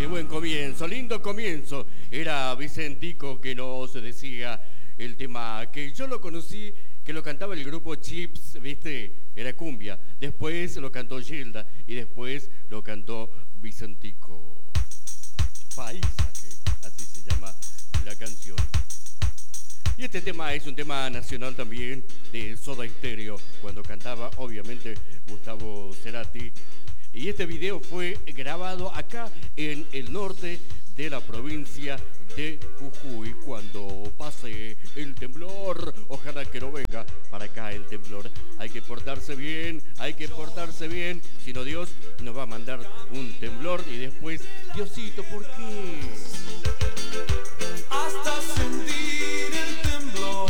Qué buen comienzo, lindo comienzo. Era Vicentico que nos decía el tema que yo lo conocí, que lo cantaba el grupo Chips, ¿viste? Era cumbia. Después lo cantó Gilda y después lo cantó Vicentico. Paisaje, así se llama la canción. Y este tema es un tema nacional también de Soda Stereo, cuando cantaba obviamente Gustavo Cerati. Y este video fue grabado acá en el norte de la provincia de Jujuy. Cuando pase el temblor, ojalá que no venga para acá el temblor. Hay que portarse bien, si no Dios nos va a mandar un temblor y después, Diosito, ¿por qué? Hasta sentir el temblor.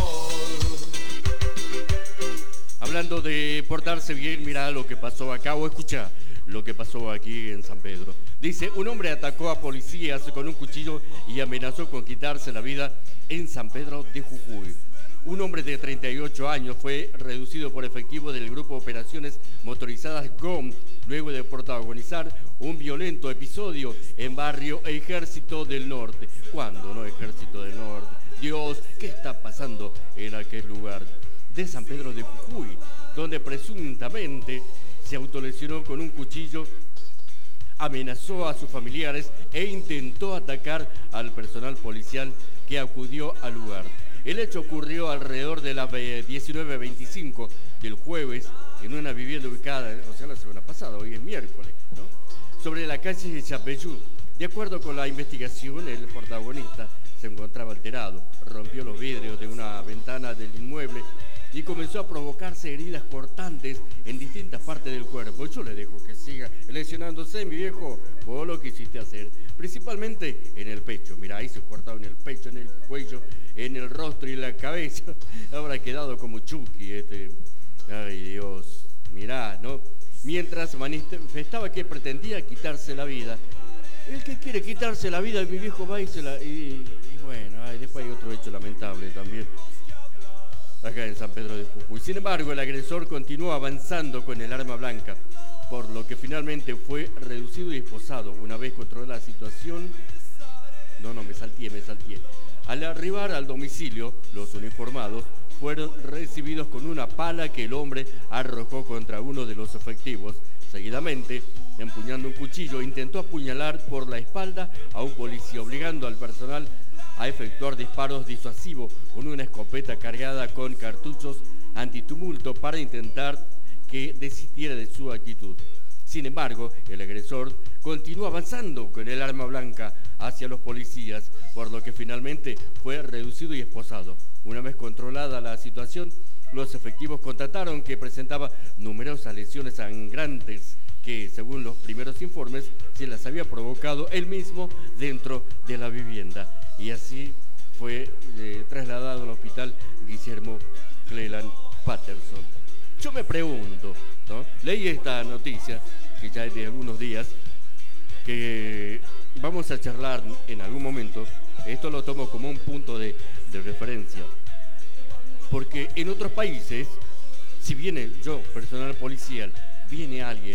Hablando de portarse bien, mirá lo que pasó acá, o escucha lo que pasó aquí en San Pedro. Dice, un hombre atacó a policías con un cuchillo y amenazó con quitarse la vida en San Pedro de Jujuy. Un hombre de 38 años fue reducido por efectivo del Grupo Operaciones Motorizadas GOM luego de protagonizar un violento episodio en barrio Ejército del Norte. ¿Cuándo no Ejército del Norte? Dios, ¿qué está pasando en aquel lugar de San Pedro de Jujuy, donde presuntamente se autolesionó con un cuchillo, amenazó a sus familiares e intentó atacar al personal policial que acudió al lugar? El hecho ocurrió alrededor de las 19:25 del jueves en una vivienda ubicada, o sea, la semana pasada, hoy es miércoles, ¿no?, sobre la calle de Chapeyú. De acuerdo con la investigación, el protagonista se encontraba alterado, rompió los vidrios de una ventana del inmueble y comenzó a provocarse heridas cortantes en distintas partes del cuerpo. Yo le dejo que siga lesionándose, mi viejo, vos lo quisiste hacer, principalmente en el pecho. Mirá, ahí se cortaba en el pecho, en el cuello, en el rostro y en la cabeza. Habrá quedado como Chucky Ay, Dios, mirá, ¿no? Mientras manifestaba que pretendía quitarse la vida. El que quiere quitarse la vida, mi viejo va y se la... Y bueno, después hay otro hecho lamentable también acá en San Pedro de Jujuy. Sin embargo, el agresor continuó avanzando con el arma blanca, por lo que finalmente fue reducido y esposado. Una vez controlada la situación... me salteé. Al arribar al domicilio, los uniformados fueron recibidos con una pala que el hombre arrojó contra uno de los efectivos. Seguidamente, empuñando un cuchillo, intentó apuñalar por la espalda a un policía, obligando al personal a efectuar disparos disuasivos con una escopeta cargada con cartuchos antitumulto para intentar que desistiera de su actitud. Sin embargo, el agresor continuó avanzando con el arma blanca hacia los policías, por lo que finalmente fue reducido y esposado. Una vez controlada la situación, los efectivos constataron que presentaba numerosas lesiones sangrantes que, según los primeros informes, se las había provocado él mismo dentro de la vivienda. Y así fue trasladado al hospital Guillermo Cleland Patterson. Yo me pregunto, ¿no? Leí esta noticia, que ya es de algunos días, que vamos a charlar en algún momento. Esto lo tomo como un punto de referencia. Porque en otros países, si viene yo, personal policial, viene alguien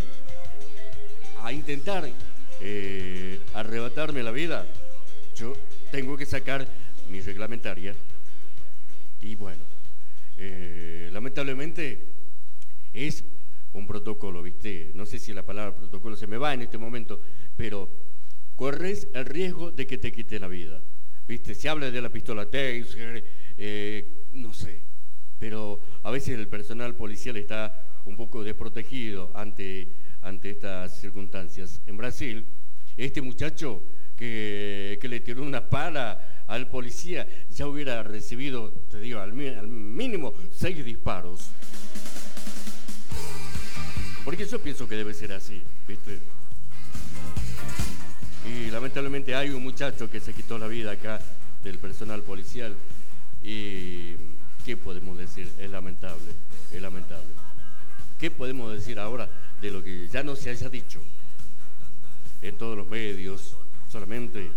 a intentar arrebatarme la vida, yo tengo que sacar mi reglamentaria y bueno, lamentablemente es un protocolo, ¿viste? No sé si la palabra protocolo se me va en este momento, pero corres el riesgo de que te quite la vida, ¿viste? Se habla de la pistola Taser, no sé, pero a veces el personal policial está un poco desprotegido ante estas circunstancias. En Brasil, este muchacho que le tiró una pala al policía ya hubiera recibido, te digo, al mínimo 6 disparos. Porque yo pienso que debe ser así, ¿viste? Y lamentablemente hay un muchacho que se quitó la vida acá del personal policial y ¿qué podemos decir? Es lamentable. ¿Qué podemos decir ahora de lo que ya no se haya dicho en todos los medios? Solamente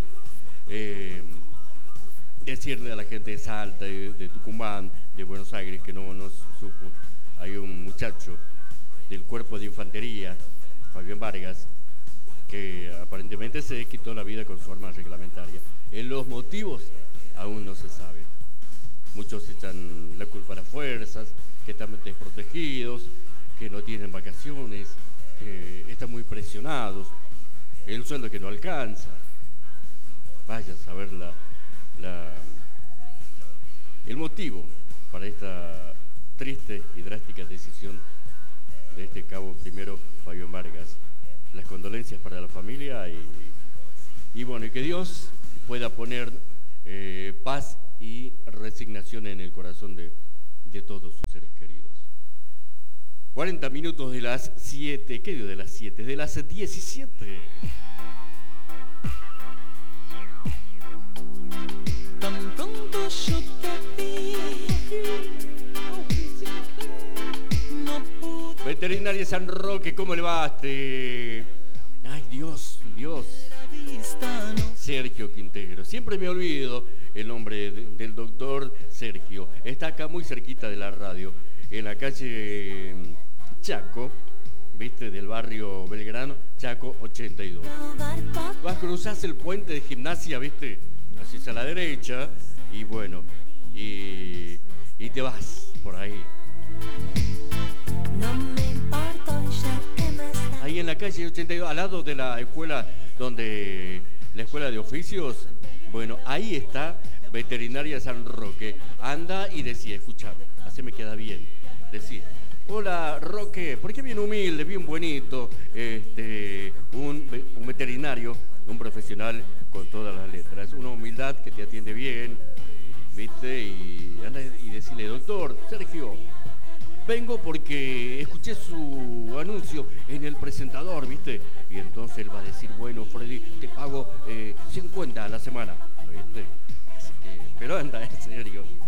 decirle a la gente de Salta, de Tucumán, de Buenos Aires, que no supo. Hay un muchacho del cuerpo de infantería, Fabián Vargas, que Aparentemente se quitó la vida con su arma reglamentaria. En los motivos aún no se sabe. Muchos echan la culpa a las fuerzas, que están desprotegidos, que no tienen vacaciones, que están muy presionados, el sueldo que no alcanza. Vaya a saber el motivo para esta triste y drástica decisión de este cabo primero Fabián Vargas. Las condolencias para la familia y bueno, y que Dios pueda poner paz y resignación en el corazón de todos sus seres queridos. 40 minutos de las 7, ¿qué digo de las 7? De las 17. Tan pronto yo te vi, no pude. Veterinaria San Roque, ¿cómo le va? Ay, Dios. Sergio Quintero. Siempre me olvido el nombre del doctor Sergio. Está acá muy cerquita de la radio, en la calle Chaco, ¿viste? Del barrio Belgrano, Chaco 82. Vas, cruzás el puente de Gimnasia, ¿viste? Hacia la derecha, y bueno, y te vas por ahí. No me importa ya que me está. Ahí en la calle 82, al lado de la escuela la escuela de oficios, bueno, ahí está Veterinaria San Roque. Anda y decía, escúchame, así me queda bien. Decía, hola Roque, ¿por qué bien humilde, bien bonito? Un veterinario, un profesional con todas las letras, una humildad que te atiende bien, ¿viste? Y anda y decirle, doctor Sergio, vengo porque escuché su anuncio en el presentador, ¿viste? Y entonces él va a decir, bueno, Freddy, te pago 50 a la semana, ¿viste? Así que, pero anda, en serio.